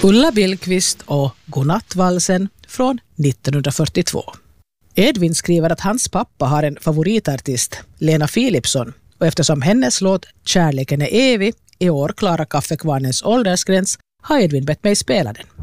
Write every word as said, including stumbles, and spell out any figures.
Ulla Billqvist och Godnattvalsen från nittonhundrafyrtiotvå. Edvin skriver att hans pappa har en favoritartist, Lena Philipsson, och eftersom hennes låt Kärleken är evig i år klarar Kaffekvarnens åldersgräns har Edvin bett mig spela den.